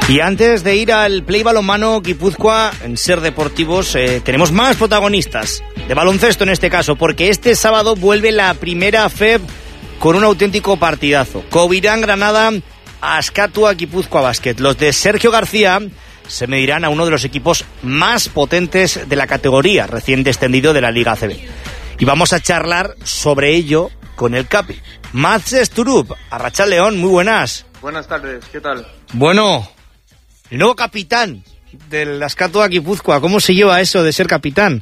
Y antes de ir al Play Balonmano Guipúzcoa, en Ser Deportivos, tenemos más protagonistas, de baloncesto en este caso, porque este sábado vuelve la primera FEB con un auténtico partidazo. Covirán Granada, Azkatua Guipúzcoa Basket. Los de Sergio García se medirán a uno de los equipos más potentes de la categoría, recién descendido de la Liga ACB. Y vamos a charlar sobre ello con el Capi. Mats Sturup, Arratsaldeon, muy buenas. Buenas tardes, ¿qué tal? Bueno, el nuevo capitán del Azkatua Guipúzcoa, ¿cómo se lleva eso de ser capitán?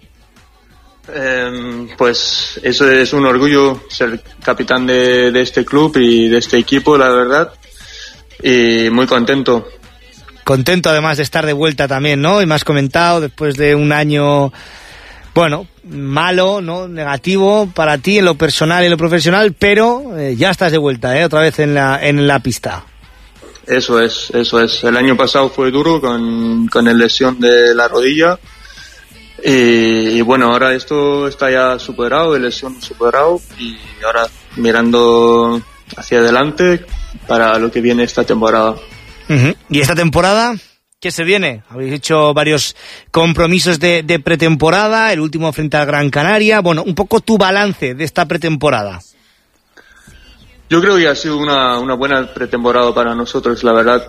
Pues eso es un orgullo, ser capitán de este club y de este equipo, la verdad, y muy contento. Contento además de estar de vuelta también, ¿no? Y me has comentado, después de un año, bueno, malo, ¿no? Negativo para ti en lo personal y en lo profesional, pero ya estás de vuelta, otra vez en la pista. Eso es. El año pasado fue duro con la lesión de la rodilla y bueno, ahora esto está ya superado, la lesión superado, y ahora mirando hacia adelante para lo que viene esta temporada. Uh-huh. ¿Y esta temporada qué se viene? Habéis hecho varios compromisos de pretemporada, el último frente al Gran Canaria. Bueno, un poco tu balance de esta pretemporada. Yo creo que ha sido una buena pretemporada para nosotros, la verdad.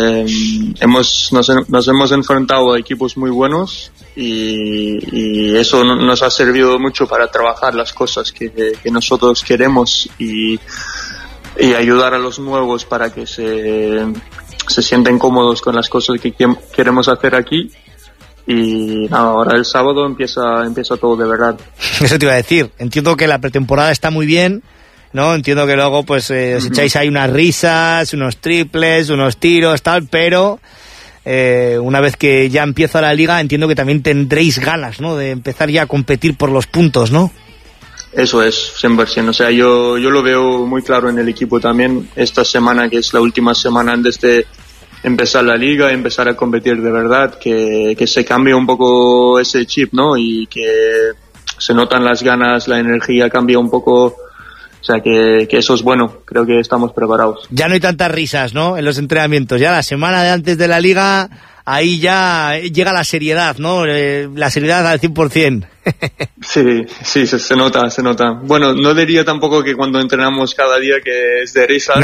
Nos hemos enfrentado a equipos muy buenos y eso nos ha servido mucho para trabajar las cosas que nosotros queremos y ayudar a los nuevos para que se sienten cómodos con las cosas que queremos hacer aquí. Y nada, ahora el sábado empieza todo de verdad. Eso te iba a decir. Entiendo que la pretemporada está muy bien, ¿no? Entiendo que luego pues os echáis ahí unas risas, unos triples, unos tiros, tal, pero una vez que ya empieza la liga, entiendo que también tendréis ganas, ¿no? De empezar ya a competir por los puntos, ¿no? Eso es, 100%. O sea, yo lo veo muy claro en el equipo también. Esta semana, que es la última semana antes de empezar la liga, empezar a competir de verdad, que se cambie un poco ese chip, ¿no? Y que se notan las ganas, la energía cambia un poco. O sea, que eso es bueno. Creo que estamos preparados. Ya no hay tantas risas, ¿no? En los entrenamientos. Ya la semana de antes de la liga, ahí ya llega la seriedad, ¿no? La seriedad al 100%. Sí, se nota. Bueno, no diría tampoco que cuando entrenamos cada día que es de risas.